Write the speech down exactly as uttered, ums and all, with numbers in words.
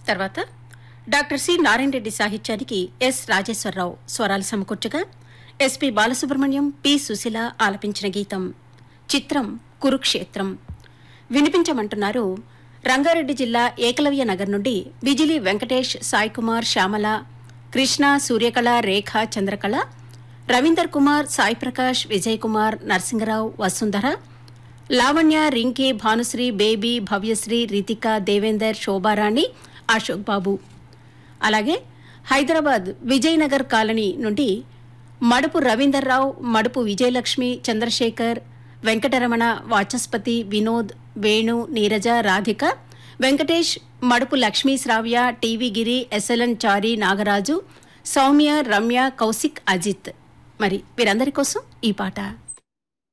తర్వాత doctor C Narayana Reddy సాహిత్యానికి yes Rajeswara Rao స్వరాలు సమకూర్చగా ఎస్పి బాలసుబ్రహ్మణ్యం పి సుశీల ఆలపించిన గీతం. చిత్రం కురుక్షేత్రం. వినిపించమంటున్నారు రంగారెడ్డి జిల్లా ఏకలవ్య నగర్ నుండి బిజిలి వెంకటేష్, సాయి కుమార్, శ్యామల, కృష్ణ, సూర్యకళ, రేఖ, చంద్రకళ, రవీందర్ కుమార్, సాయి ప్రకాష్, విజయ్ కుమార్, నరసింగరావు, వసుంధర, లావణ్య, రింకీ, భానుశ్రీ, బేబీ, భవ్యశ్రీ, రితిక, దేవేందర్, శోభారాణి, అశోక్ బాబు. అలాగే హైదరాబాద్ విజయనగర్ కాలనీ నుండి మడుపు రవీందర్రావు, మడుపు విజయలక్ష్మి, చంద్రశేఖర్, వెంకటరమణ, వాచస్పతి, వినోద్, వేణు, నీరజ, రాధిక, వెంకటేష్, మడుపు లక్ష్మీ శ్రావ్య, టీవీ గిరి, ఎస్ఎల్ఎన్ చారి, నాగరాజు, సౌమ్య, రమ్య, కౌశిక్, అజిత్. మరి వీరందరి కోసం ఈ పాట.